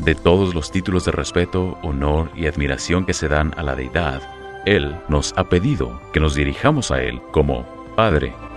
de todos los títulos de respeto, honor y admiración que se dan a la deidad, Él nos ha pedido que nos dirijamos a Él como Padre.